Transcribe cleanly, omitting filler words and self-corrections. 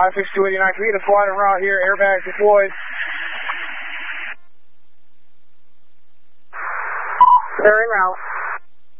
56289, can we get a flight en route here, airbags deployed. They're en route.